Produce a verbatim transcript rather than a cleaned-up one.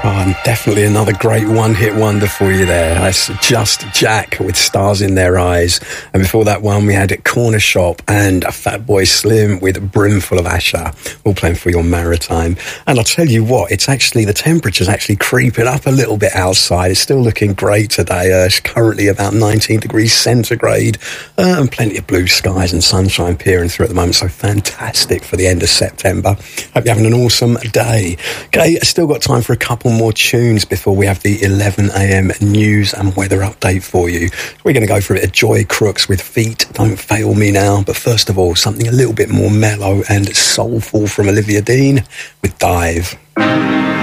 Oh, and definitely another great one-hit wonder for you there. That's Just Jack with Stars in Their Eyes. And before that one, we had Corner Shop and Fatboy Slim with Brimful of Asher, all playing for your maritime. And I'll tell you what, it's actually, the temperature's actually creeping up a little bit outside. It's still looking great today. Uh, it's currently about nineteen degrees centigrade, uh, and plenty of blue skies and sunshine peering through at the moment. So fantastic for the end of September. Hope you're having an awesome day. Okay, still got time for a couple more tunes before we have the eleven a.m. news and weather update for you. We're going to go for a bit of Joy Crooks with Feet Don't Fail Me Now, but first of all, something a little bit more mellow and soulful from Olivia Dean with Dive.